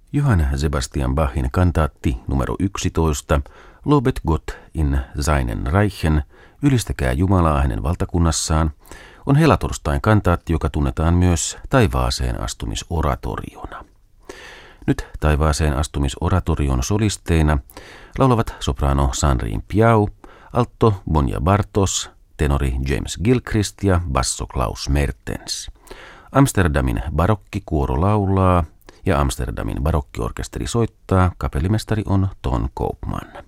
Johann Sebastian Bachin kantaatti numero 11, Lobet Gott in seinen Reichen, ylistäkää Jumalaa hänen valtakunnassaan, on helatorstain kantaatti, joka tunnetaan myös taivaaseen astumisoratoriona. Nyt taivaaseen astumisoratorion solisteina laulavat soprano Sandrine Piau, alto Bonja Bartos, tenori James Gilchrist ja basso Klaus Mertens. Amsterdamin barokkikuoro laulaa ja Amsterdamin barokkiorkesteri soittaa, kapellimestari on Ton Koopman.